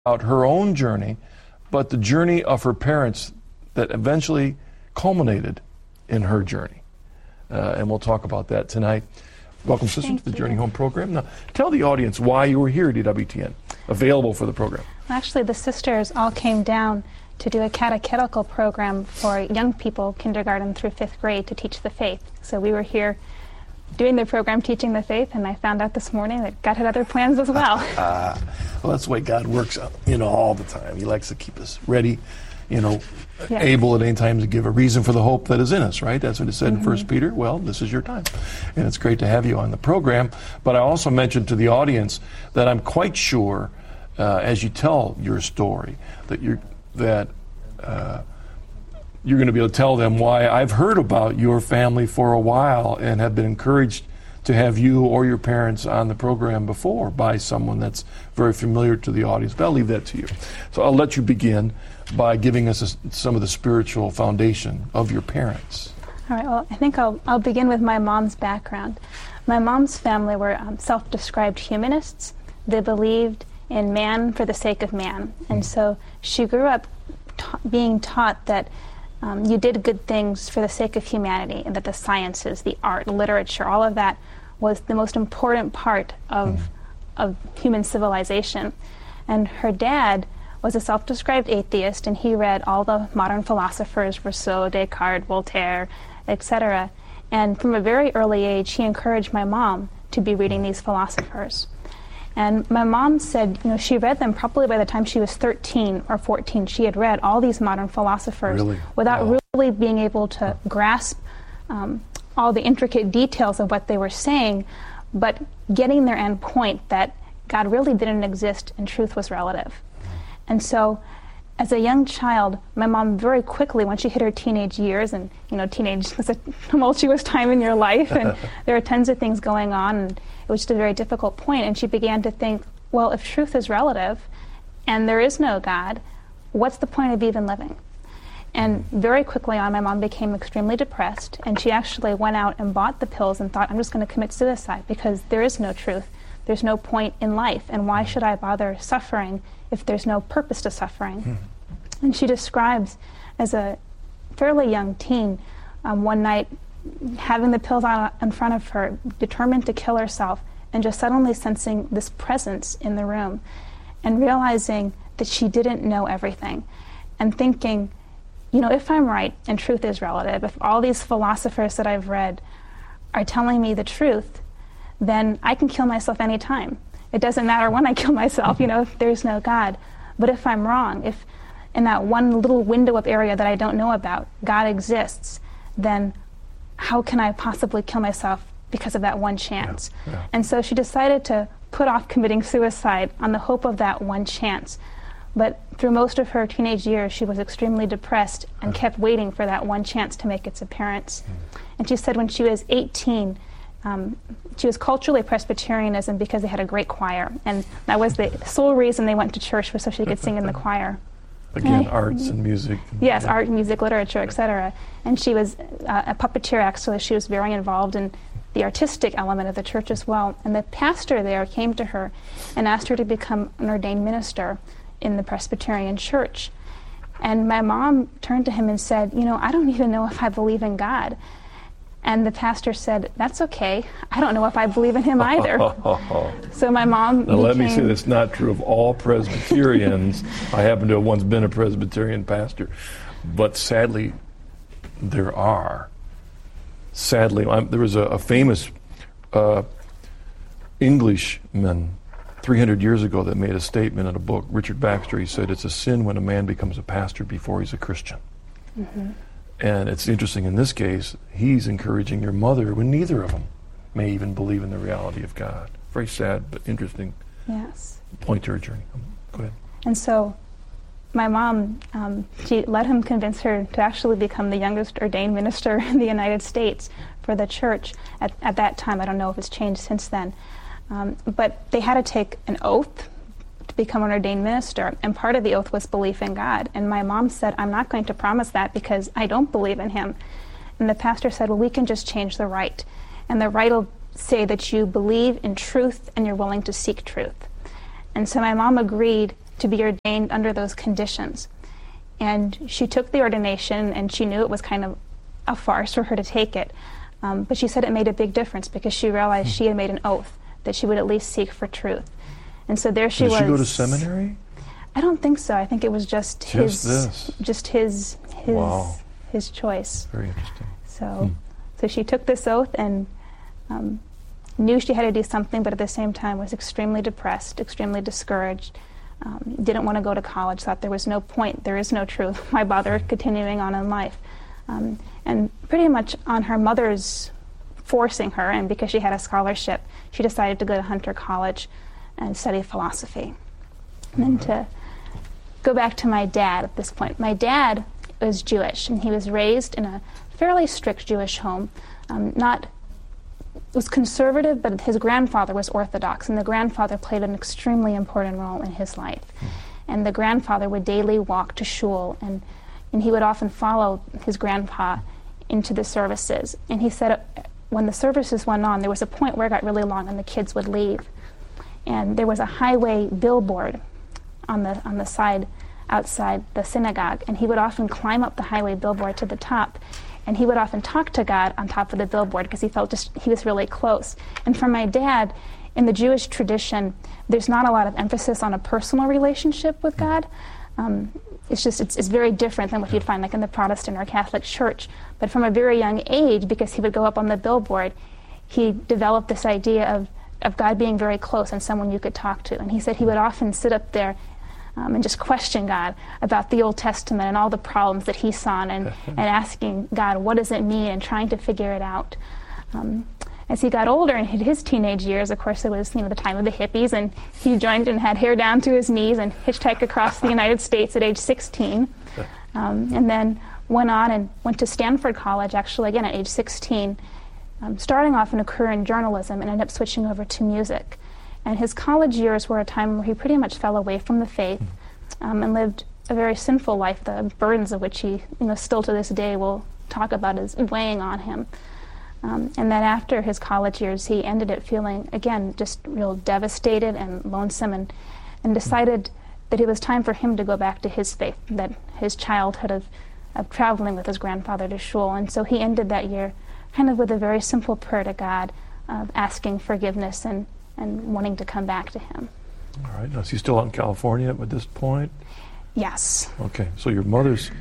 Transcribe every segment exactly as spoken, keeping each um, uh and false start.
about her own journey, but the journey of her parents that eventually culminated in her journey. Uh, and we'll talk about that tonight. Welcome, sister, Thank to the you. Journey Home program. Now, tell the audience why you were here at E W T N, available for the program. Actually, the sisters all came down to do a catechetical program for young people, kindergarten through fifth grade, to teach the faith. So we were here doing the program, teaching the faith, and I found out this morning that God had other plans as well. Uh, well, that's the way God works, you know, all the time. He likes to keep us ready, you know, Yes. able at any time to give a reason for the hope that is in us, right? That's what it said Mm-hmm. in First Peter. Well, this is your time. And it's great to have you on the program. But I also mentioned to the audience that I'm quite sure, uh, as you tell your story, that you're, that uh, you're going to be able to tell them why I've heard about your family for a while and have been encouraged to have you or your parents on the program before by someone that's very familiar to the audience. But I'll leave that to you. So I'll let you begin by giving us a, some of the spiritual foundation of your parents. All right, well, I think I'll, I'll begin with my mom's background. My mom's family were um, self-described humanists. They believed in man for the sake of man. And so she grew up ta- being taught that um, you did good things for the sake of humanity, and that the sciences, the art, literature, all of that was the most important part of, mm. of human civilization. And her dad was a self-described atheist, and he read all the modern philosophers, Rousseau, Descartes, Voltaire, et cetera. And from a very early age, he encouraged my mom to be reading these philosophers. And my mom said, you know, she read them probably by the time she was thirteen or fourteen. She had read all these modern philosophers really? without Wow. really being able to grasp um, all the intricate details of what they were saying, but getting their end point that God really didn't exist and truth was relative. And so, as a young child, my mom very quickly, once she hit her teenage years, and you know, teenage is a tumultuous time in your life, and there are tons of things going on, and it was just a very difficult point, and she began to think, well, if truth is relative, and there is no God, what's the point of even living? And very quickly on, my mom became extremely depressed, and she actually went out and bought the pills and thought, I'm just going to commit suicide, because there is no truth. There's no point in life, and why should I bother suffering if there's no purpose to suffering? Hmm. And she describes, as a fairly young teen, um, one night having the pills out in front of her, determined to kill herself, and just suddenly sensing this presence in the room, and realizing that she didn't know everything, and thinking, you know, if I'm right and truth is relative, if all these philosophers that I've read are telling me the truth, then I can kill myself anytime. It doesn't matter when I kill myself, you know, if there's no God. But if I'm wrong, if in that one little window of area that I don't know about, God exists, then how can I possibly kill myself because of that one chance? Yeah, yeah. And so she decided to put off committing suicide on the hope of that one chance. But through most of her teenage years, she was extremely depressed and kept waiting for that one chance to make its appearance. Mm. And she said when she was eighteen, Um, she was culturally Presbyterianism because they had a great choir, and that was the sole reason they went to church, was so she could sing in the choir. Again, and I, arts and music. Yes, yeah. art, music, literature, et cetera. And she was uh, a puppeteer, actually. She was very involved in the artistic element of the church as well. And the pastor there came to her and asked her to become an ordained minister in the Presbyterian church. And my mom turned to him and said, you know, I don't even know if I believe in God. And the pastor said, that's okay. I don't know if I believe in him either. So my mom Now became, let me say that's not true of all Presbyterians. I happen to have once been a Presbyterian pastor. But sadly, there are. Sadly, I'm, there was a, a famous uh, Englishman three hundred years ago that made a statement in a book, Richard Baxter. He said, it's a sin when a man becomes a pastor before he's a Christian. Mm-hmm. And it's interesting in this case, he's encouraging your mother when neither of them may even believe in the reality of God. Very sad, but interesting yes. point to her journey. Go ahead. And so my mom, um, she let him convince her to actually become the youngest ordained minister in the United States for the church at, at that time. I don't know if it's changed since then. Um, but they had to take an oath to become an ordained minister, and part of the oath was belief in God. And my mom said, I'm not going to promise that because I don't believe in him. And the pastor said, well, we can just change the rite. And the rite will say that you believe in truth and you're willing to seek truth. And so my mom agreed to be ordained under those conditions. And she took the ordination, and she knew it was kind of a farce for her to take it. Um, but she said it made a big difference because she realized she had made an oath that she would at least seek for truth. And so there she Did was. Did she go to seminary? I don't think so. I think it was just, just his, this. just his, his, wow. his choice. Very interesting. So, Hmm. so she took this oath and um, knew she had to do something, but at the same time was extremely depressed, extremely discouraged. Um, didn't want to go to college. Thought there was no point. There is no truth. Why bother continuing on in life? Um, and pretty much on her mother's forcing her, and because she had a scholarship, she decided to go to Hunter College and study philosophy. And then to go back to my dad at this point. My dad was Jewish, and he was raised in a fairly strict Jewish home. Um, not was conservative, but his grandfather was Orthodox, and the grandfather played an extremely important role in his life. And the grandfather would daily walk to shul, and, and he would often follow his grandpa into the services. And he said uh, when the services went on, there was a point where it got really long and the kids would leave. And there was a highway billboard on the, on the side outside the synagogue, and he would often climb up the highway billboard to the top, and he would often talk to God on top of the billboard because he felt just he was really close. And for my dad, in the Jewish tradition, there's not a lot of emphasis on a personal relationship with God. Um, it's just it's, it's very different than what you'd find like in the Protestant or Catholic Church. But from a very young age, because he would go up on the billboard, he developed this idea of of God being very close and someone you could talk to. And he said he would often sit up there Um, and just question God about the Old Testament and all the problems that he saw, and, and asking God, what does it mean, and trying to figure it out. Um, as he got older and hit his teenage years, of course, it was you know the time of the hippies, and he joined and had hair down to his knees and hitchhiked across the United States at age sixteen, um, and then went on and went to Stanford College, actually, again, at age sixteen, um, starting off in a career in journalism and ended up switching over to music. And his college years were a time where he pretty much fell away from the faith um, and lived a very sinful life, the burdens of which he you know, still to this day will talk about as weighing on him. Um, and then after his college years, he ended it feeling, again, just real devastated and lonesome, and, and decided that it was time for him to go back to his faith, that his childhood of, of traveling with his grandfather to shul. And so he ended that year kind of with a very simple prayer to God, uh, asking forgiveness and and wanting to come back to him. All right. Now, is he still out in California at this point? Yes. Okay. So your mother's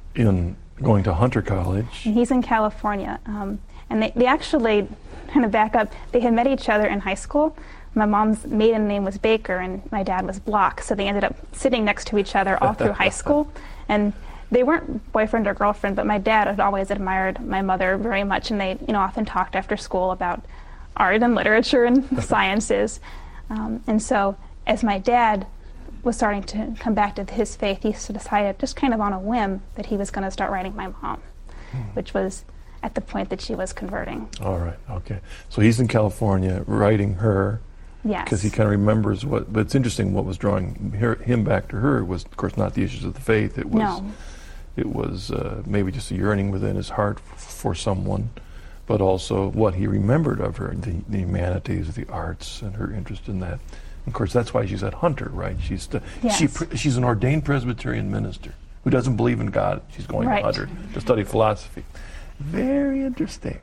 in going to Hunter College. And he's in California. Um, and they, they actually, kind of back up, they had met each other in high school. My mom's maiden name was Baker, and my dad was Block, so they ended up sitting next to each other all through high school. And they weren't boyfriend or girlfriend, but my dad had always admired my mother very much, and they you know, often talked after school about art and literature and sciences. Um, and so as my dad was starting to come back to his faith, he decided just kind of on a whim that he was going to start writing my mom, hmm. which was at the point that she was converting. All right, okay. So he's in California writing her. Yes. Because he kind of remembers what, but it's interesting what was drawing her, him back to her was, of course, not the issues of the faith. It was, no. It was uh, maybe just a yearning within his heart f- for someone, but also what he remembered of her, the, the humanities, the arts, and her interest in that. Of course, that's why she's at Hunter, right? She's st- yes. she she's an ordained Presbyterian minister who doesn't believe in God. She's going right. to Hunter to study philosophy. Very interesting.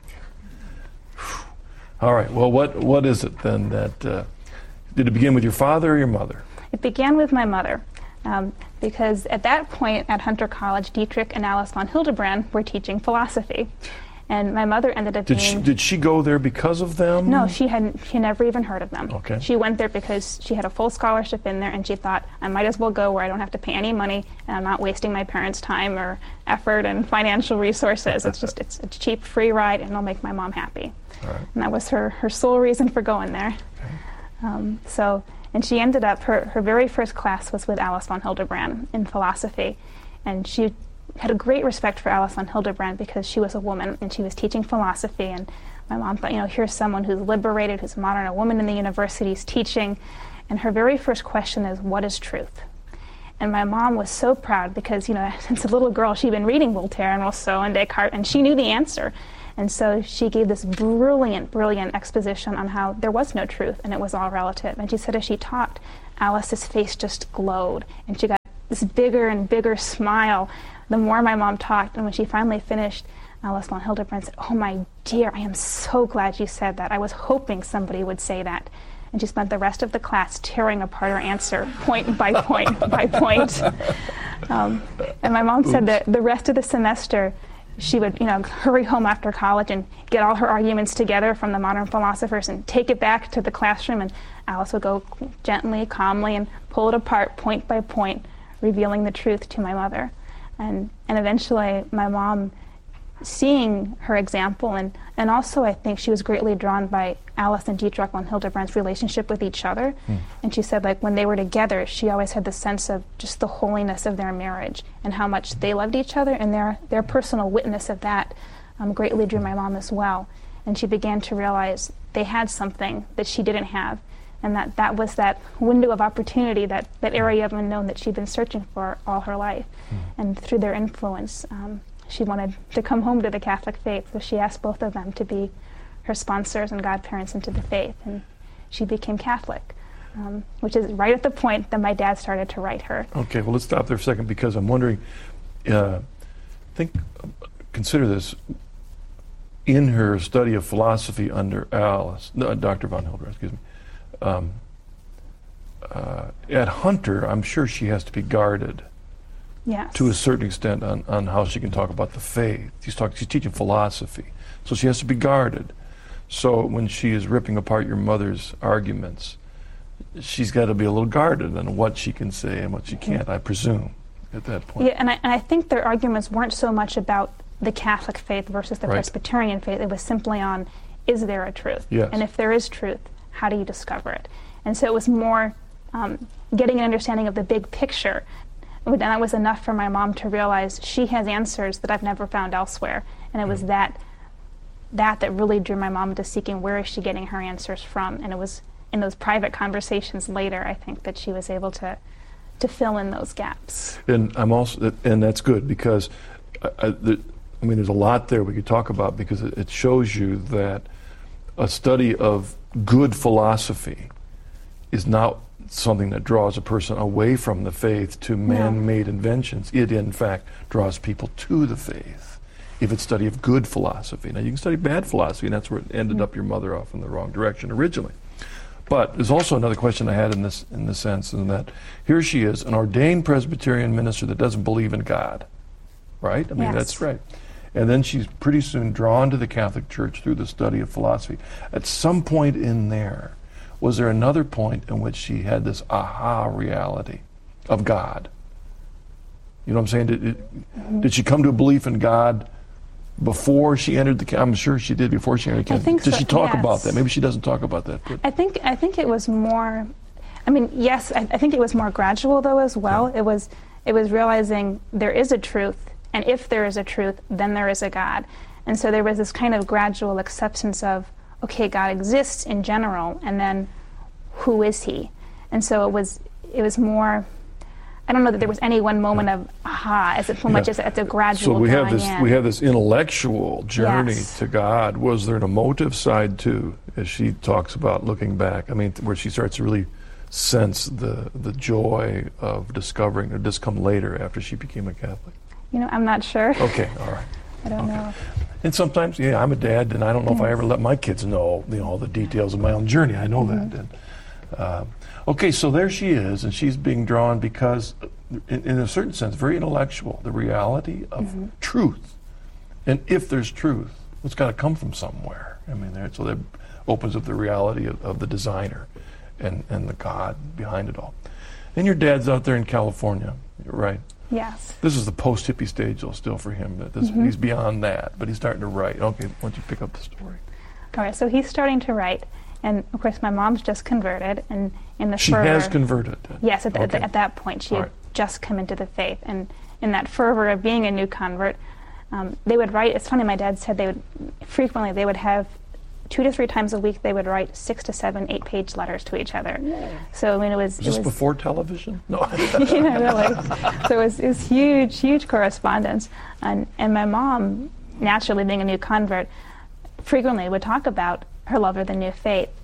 All right. Well, what what is it then that uh, did it begin with your father or your mother? It began with my mother, um, because at that point at Hunter College, Dietrich and Alice von Hildebrand were teaching philosophy. And my mother ended up did being... She, did she go there because of them? No, she hadn't. She never even heard of them. Okay. She went there because she had a full scholarship in there, and she thought, I might as well go where I don't have to pay any money, and I'm not wasting my parents' time or effort and financial resources. It's just, it's a cheap, free ride, and it'll make my mom happy. All right. And that was her, her sole reason for going there. Okay. Um, so, and she ended up, her, her very first class was with Alice von Hildebrand in philosophy, and she had a great respect for Alice von Hildebrand because she was a woman and she was teaching philosophy, and my mom thought, you know, here's someone who's liberated, who's modern, a woman in the university's teaching, and her very first question is, what is truth? And my mom was so proud because, you know, since a little girl she'd been reading Voltaire and Rousseau and Descartes, and she knew the answer. And so she gave this brilliant, brilliant exposition on how there was no truth and it was all relative. And she said as she talked, Alice's face just glowed, and she got this bigger and bigger smile the more my mom talked. And when she finally finished, Alice von Hildebrand said, "Oh, my dear, I am so glad you said that. I was hoping somebody would say that." And she spent the rest of the class tearing apart her answer, point by point by point. Um, and my mom Oops. said that the rest of the semester, she would, you know, hurry home after college and get all her arguments together from the modern philosophers and take it back to the classroom, and Alice would go gently, calmly, and pull it apart point by point, revealing the truth to my mother. And and eventually my mom, seeing her example, and, and also I think she was greatly drawn by Alice and Dietrich von Hildebrand's relationship with each other. Mm. And she said, like, when they were together, she always had the sense of just the holiness of their marriage and how much they loved each other, and their, their personal witness of that um, greatly drew my mom as well. And she began to realize they had something that she didn't have, and that that was that window of opportunity, that, that area of unknown that she'd been searching for all her life. Mm. And through their influence, um, she wanted to come home to the Catholic faith, so she asked both of them to be her sponsors and godparents into the faith, and she became Catholic, um, which is right at the point that my dad started to write her. Okay, well, let's stop there for a second, because I'm wondering, uh, think, consider this, in her study of philosophy under Alice, no, Doctor von Hildebrand, excuse me, um, uh, at Hunter, I'm sure she has to be guarded. Yes. To a certain extent on, on how she can talk about the faith. She's talking, she's teaching philosophy, so she has to be guarded. So when she is ripping apart your mother's arguments, she's got to be a little guarded on what she can say and what she can't, mm-hmm. I presume, at that point. Yeah, and I, and I think their arguments weren't so much about the Catholic faith versus the right. Presbyterian faith. It was simply on, is there a truth? Yes. And if there is truth, how do you discover it? And so it was more um, getting an understanding of the big picture. And that was enough for my mom to realize she has answers that I've never found elsewhere. And it was mm-hmm. that that that really drew my mom to seeking, where is she getting her answers from? And it was in those private conversations later, I think, that she was able to to fill in those gaps. And I'm also, and that's good, because I, I, the, I mean, there's a lot there we could talk about, because it, it shows you that a study of good philosophy is not something that draws a person away from the faith to man-made no. inventions. It, in fact, draws people to the faith if it's study of good philosophy. Now, you can study bad philosophy, and that's where it ended mm-hmm. up your mother off in the wrong direction originally. But there's also another question I had in this in this sense, in that here she is, an ordained Presbyterian minister that doesn't believe in God, right? I mean, yes. that's right. And then she's pretty soon drawn to the Catholic Church through the study of philosophy. At some point in there, was there another point in which she had this aha reality of God? You know what I'm saying? Did, it, mm-hmm. did she come to a belief in God before she entered the? I'm sure she did before she entered the. I think did so, she talk yes. about that? Maybe she doesn't talk about that. But. I think I think it was more. I mean, yes, I, I think it was more gradual though as well. Yeah. It was it was realizing there is a truth, and if there is a truth, then there is a God, and so there was this kind of gradual acceptance of, okay, God exists in general, and then who is he? And so it was it was more, I don't know that there was any one moment of aha, as it so much yeah. as it's a gradual So we have this in. we have this intellectual journey yes. to God. Was there an emotive side too, as she talks about looking back? I mean, where she starts to really sense the the joy of discovering, or does come later after she became a Catholic? You know, I'm not sure. Okay, all right. I don't okay. know. And sometimes, yeah, I'm a dad, and I don't know yes. if I ever let my kids know, you know, all the details of my own journey. I know mm-hmm. that. And, uh, okay, so there she is, and she's being drawn because, in, in a certain sense, very intellectual, the reality of mm-hmm. truth. And if there's truth, it's got to come from somewhere. I mean, there, so that opens up the reality of, of the designer and, and the God behind it all. And your dad's out there in California, right? Yes. This is the post-hippie stage, though, still for him. That this, mm-hmm. He's beyond that, but he's starting to write. Okay, why don't you pick up the story? All right, so he's starting to write, and of course my mom's just converted, and in the she fervor, has converted. Yes, at, the, okay. at, the, at that point she All had right. just come into the faith, and in that fervor of being a new convert, um, they would write. It's funny, my dad said they would frequently they would have two to three times a week they would write six to seven, eight page letters to each other. Yeah. So I mean, it was. Was this it was, before television? No. Yeah, really. So it was, it was huge, huge correspondence, and and my mom, naturally being a new convert, frequently would talk about her love of the new faith,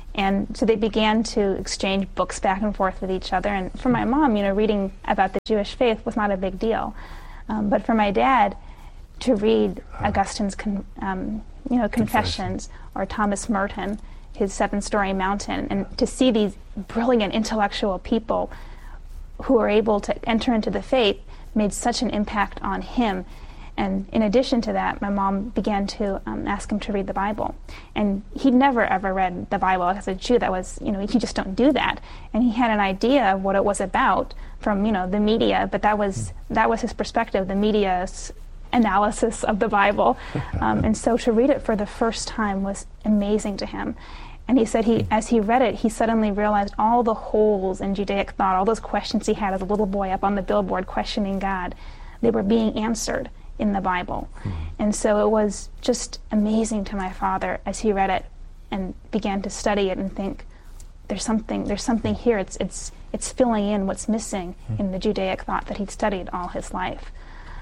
And so they began to exchange books back and forth with each other. And for my mom, you know, reading about the Jewish faith was not a big deal. Um, but for my dad, to read Augustine's, con, um, you know, Confessions, or Thomas Merton, his Seven-Story Mountain, and to see these brilliant intellectual people who were able to enter into the faith made such an impact on him. And in addition to that, my mom began to um, ask him to read the Bible. And he'd never, ever read the Bible. As a Jew, that was, you know, you just don't do that. And he had an idea of what it was about from, you know, the media, but that was, that was his perspective, the media's analysis of the Bible. Um, and so to read it for the first time was amazing to him. And he said he, as he read it, he suddenly realized all the holes in Judaic thought, all those questions he had as a little boy up on the billboard questioning God, they were being answered in the Bible. Mm-hmm. And so it was just amazing to my father as he read it and began to study it and think, there's something, there's something here. It's, it's, it's filling in what's missing mm-hmm. in the Judaic thought that he'd studied all his life.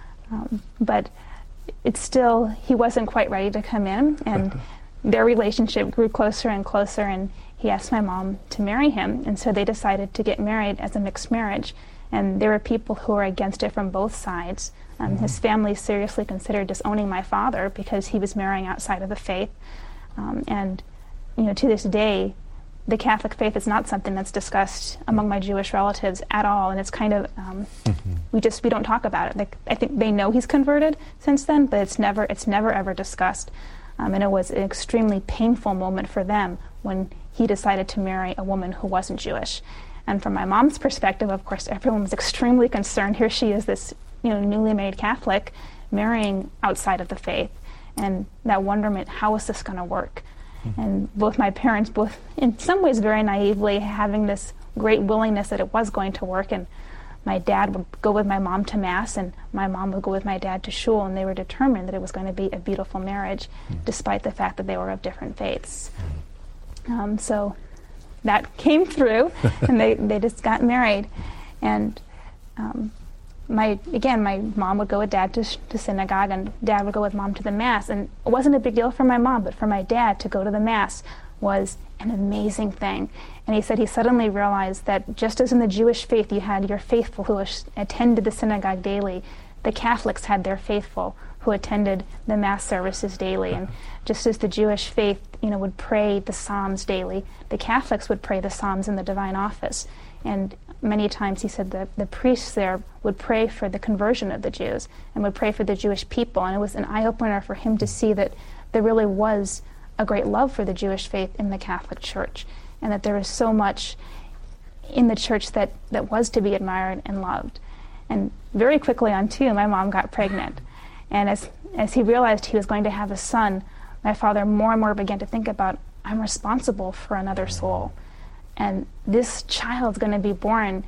Um, but it's still, he wasn't quite ready to come in, and their relationship grew closer and closer, and he asked my mom to marry him, and so they decided to get married as a mixed marriage. And there were people who were against it from both sides. Um, mm-hmm. His family seriously considered disowning my father because he was marrying outside of the faith. Um, and, you know, to this day, the Catholic faith is not something that's discussed among my Jewish relatives at all. And it's kind of, um, mm-hmm. we just, we don't talk about it. Like, I think they know he's converted since then, but it's never, it's never ever discussed. Um, and it was an extremely painful moment for them when he decided to marry a woman who wasn't Jewish. And from my mom's perspective, of course, everyone was extremely concerned. Here she is, this, you know, newly made Catholic, marrying outside of the faith. And that wonderment, how is this going to work? Mm-hmm. And both my parents, both in some ways very naively, having this great willingness that it was going to work. And my dad would go with my mom to Mass, and my mom would go with my dad to shul, and they were determined that it was going to be a beautiful marriage, mm-hmm. despite the fact that they were of different faiths. Mm-hmm. Um, so that came through, and they, they just got married. And um, my again, my mom would go with dad to, to synagogue, and dad would go with mom to the Mass. And it wasn't a big deal for my mom, but for my dad to go to the Mass was an amazing thing. And he said he suddenly realized that just as in the Jewish faith you had your faithful who attended the synagogue daily, the Catholics had their faithful who attended the Mass services daily. And just as the Jewish faith, you know, would pray the Psalms daily, the Catholics would pray the Psalms in the divine office. And many times he said that the priests there would pray for the conversion of the Jews and would pray for the Jewish people. And it was an eye-opener for him to see that there really was a great love for the Jewish faith in the Catholic Church, and that there was so much in the church that, that was to be admired and loved. And very quickly on too, my mom got pregnant. And as as he realized he was going to have a son, my father more and more began to think about, I'm responsible for another soul. And this child's going to be born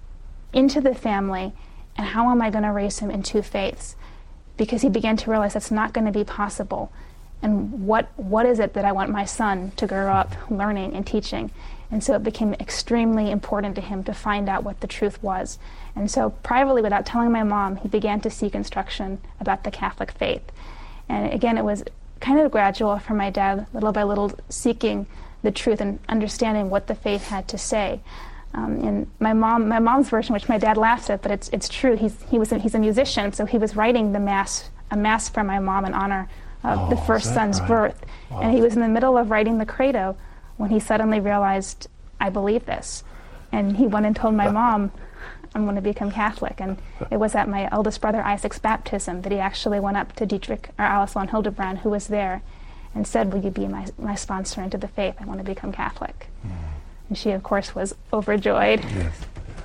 into the family, and how am I going to raise him in two faiths? Because he began to realize that's not going to be possible. And what what is it that I want my son to grow up learning and teaching? And so it became extremely important to him to find out what the truth was. And so privately, without telling my mom, he began to seek instruction about the Catholic faith. And again, it was kind of gradual for my dad, little by little, seeking the truth and understanding what the faith had to say. Um, and my mom, my mom's version, which my dad laughs at, but it's it's true. He's he was a, he's a musician, so he was writing the mass a mass for my mom in honor of oh, the first son's right? birth. Wow. And he was in the middle of writing the credo when he suddenly realized, I believe this. And he went and told my mom, I'm going to become Catholic. And it was at my eldest brother Isaac's baptism that he actually went up to Dietrich, or Alice von Hildebrand, who was there, and said, will you be my, my sponsor into the faith? I want to become Catholic. Mm. And she, of course, was overjoyed. Yes.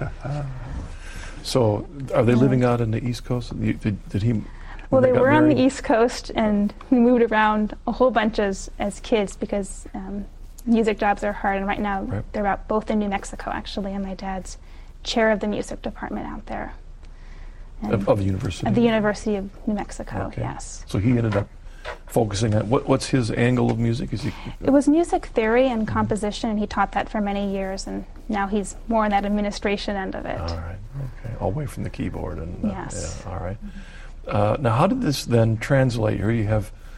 So are they living out in the East Coast? Did, did he... Well, they, they were married? On the East Coast, and we moved around a whole bunch as, as kids because um, music jobs are hard. And right now, right. they're out both in New Mexico, actually, and my dad's chair of the music department out there. Of, of the university? Of the University of New Mexico, okay. Yes. So he ended up focusing on, what, what's his angle of music? Is he? It was music theory and mm-hmm. composition, and he taught that for many years, and now he's more on that administration end of it. All right, okay. All the way from the keyboard. And uh, yes. Yeah, all right. Uh, now, how did this then translate? Here you have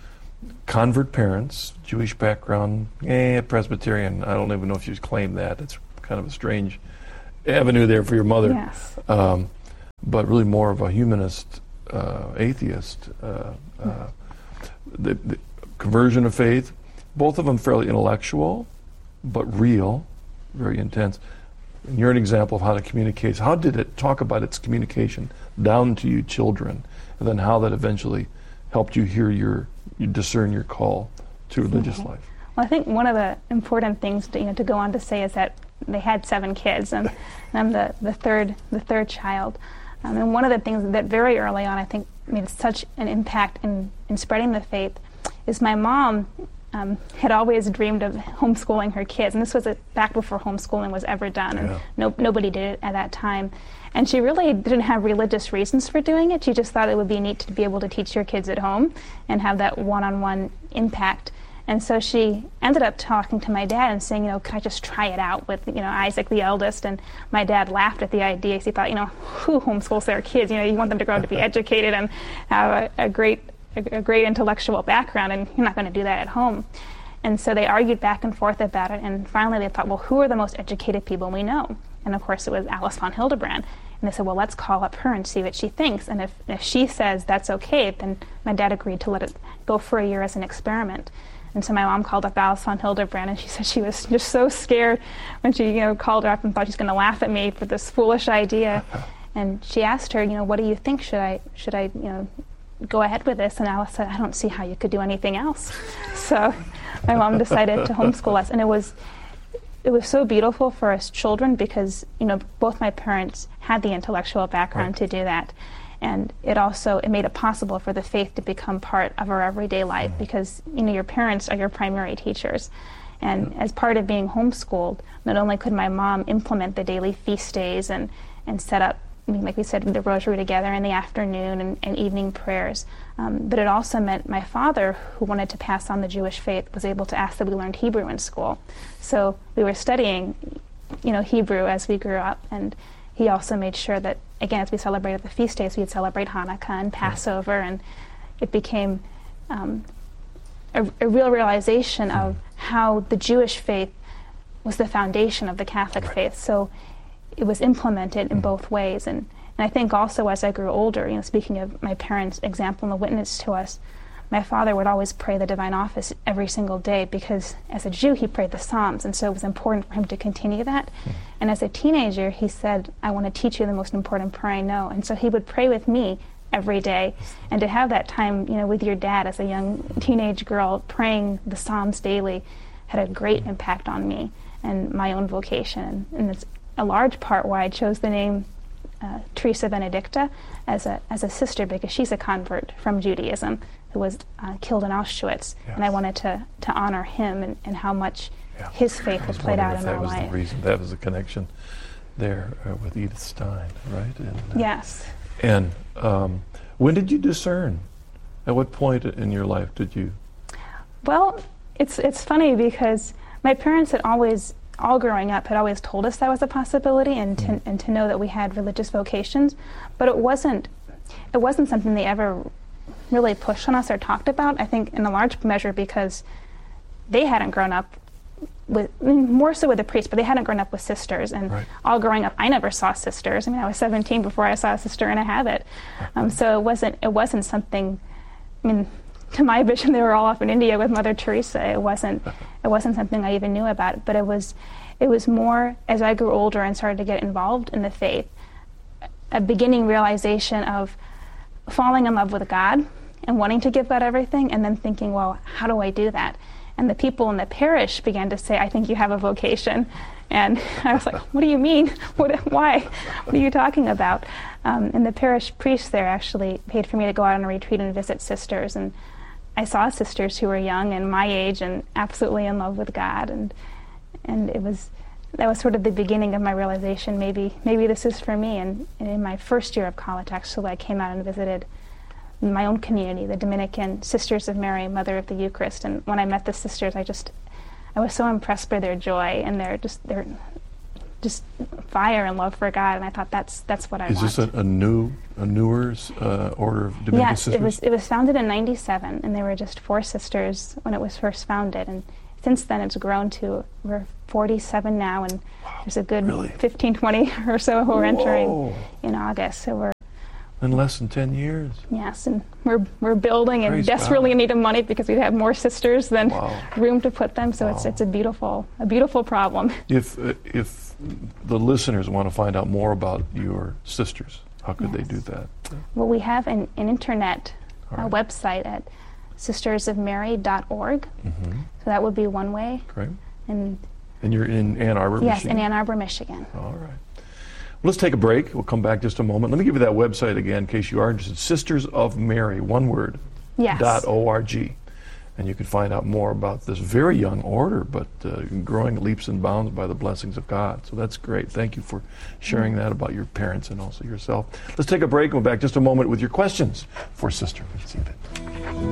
convert parents, Jewish background, eh, Presbyterian. I don't even know if you claim that. It's kind of a strange avenue there for your mother. Yes. Um, but really more of a humanist, uh, atheist. Uh, uh, the, the conversion of faith, both of them fairly intellectual, but real, very intense. And you're an example of how to communicate. How did it talk about its communication down to you children, and then how that eventually helped you hear your, you discern your call to religious Mm-hmm. life? Well, I think one of the important things to, you know, to go on to say is that they had seven kids, and, and I'm the, the third the third child. Um, and one of the things that very early on I think made such an impact in, in spreading the faith is my mom um, had always dreamed of homeschooling her kids, and this was a, back before homeschooling was ever done, and Yeah. no, nobody did it at that time. And she really didn't have religious reasons for doing it. She just thought it would be neat to be able to teach your kids at home and have that one-on-one impact. And so she ended up talking to my dad and saying, you know, could I just try it out with, you know, Isaac, the eldest? And my dad laughed at the idea. He thought, you know, who homeschools their kids? You know, you want them to grow up to be educated and have a, a great, a, a great intellectual background, and you're not going to do that at home. And so they argued back and forth about it, and finally they thought, well, who are the most educated people we know? And of course it was Alice von Hildebrand. And they said, well, let's call up her and see what she thinks. And if, if she says that's okay, then my dad agreed to let it go for a year as an experiment. And so my mom called up Alice von Hildebrand, and she said she was just so scared when she, you know, called her up and thought she's going to laugh at me for this foolish idea. And she asked her, you know, what do you think? Should I, should I, you know, go ahead with this? And Alice said, I don't see how you could do anything else. So my mom decided to homeschool us, and it was, it was so beautiful for us children because, you know, both my parents had the intellectual background Right. to do that. And it also, it made it possible for the faith to become part of our everyday life because, you know, your parents are your primary teachers. And as part of being homeschooled, not only could my mom implement the daily feast days and, and set up, I mean, like we said, the rosary together in the afternoon and, and evening prayers, um, but it also meant my father, who wanted to pass on the Jewish faith, was able to ask that we learned Hebrew in school. So we were studying, you know, Hebrew as we grew up, and he also made sure that, again, as we celebrated the feast days, we'd celebrate Hanukkah and Passover, and it became um, a, a real realization of how the Jewish faith was the foundation of the Catholic Right. faith. So it was implemented in both ways. And, and I think also as I grew older, you know, speaking of my parents' example and the witness to us, my father would always pray the divine office every single day because as a Jew he prayed the Psalms, and so it was important for him to continue that. Mm. And as a teenager he said, I want to teach you the most important prayer I know. And so he would pray with me every day, and to have that time, you know, with your dad as a young teenage girl praying the Psalms daily had a great impact on me and my own vocation. And it's a large part why I chose the name uh, Teresa Benedicta as a as a sister, because she's a convert from Judaism who was uh, killed in Auschwitz, Yes. and I wanted to, to honor him and, and how much Yeah. his faith I had was played wondering out if in that our was life. the reason. That was the connection there uh, with Edith Stein, right? And, uh, Yes. And um, when did you discern? At what point in your life did you? Well, it's it's funny because my parents had always, all growing up, had always told us that was a possibility, and to, and to know that we had religious vocations, but it wasn't it wasn't something they ever really pushed on us or talked about. I think in a large measure because they hadn't grown up with, I mean, more so with a priest, but they hadn't grown up with sisters. And Right. all growing up, I never saw sisters. I mean, I was seventeen before I saw a sister in a habit. Um, so it wasn't it wasn't something. I mean, to my vision, they were all off in India with Mother Teresa. It wasn't it wasn't something I even knew about. But it was it was more as I grew older and started to get involved in the faith, a beginning realization of falling in love with God and wanting to give God everything, and then thinking, well, how do I do that? And the people in the parish began to say, I think you have a vocation. And I was like, what do you mean? What, why? What are you talking about? Um, and the parish priest there actually paid for me to go out on a retreat and visit sisters. And I saw sisters who were young and my age and absolutely in love with God. And and it was, that was sort of the beginning of my realization, maybe maybe this is for me. And, and in my first year of college, actually, I came out and visited my own community, the Dominican Sisters of Mary, Mother of the Eucharist. And when I met the sisters, I just, I was so impressed by their joy and their just their just fire and love for God, and I thought that's that's what I Is want. this a, a new, a newer uh, order of Dominican yes, sisters? it was. It was founded in ninety-seven, and there were just four sisters when it was first founded, and since then it's grown to we're forty-seven now, and wow, there's a good really? fifteen, twenty or so who are entering Whoa. in August. So we're In less than ten years. yes, and we're we're building and Praise desperately God. in need of money because we have more sisters than Wow. room to put them. So it's Wow. it's a beautiful a beautiful problem. If uh, if the listeners want to find out more about your sisters, how could they Yes. do that? Well, we have an, an internet All uh, right. website at sisters of mary dot org. Mm-hmm. So that would be one way. Great. And And you're in Ann Arbor, yes, Michigan? in Ann Arbor, Michigan. All right. Well, let's take a break. We'll come back just a moment. Let me give you that website again in case you are interested. Sisters of Mary, one word, Yes. dot O-R-G. And you can find out more about this very young order, but uh, growing leaps and bounds by the blessings of God. So that's great. Thank you for sharing that about your parents and also yourself. Let's take a break and we'll be back just a moment with your questions for Sister Elizabeth.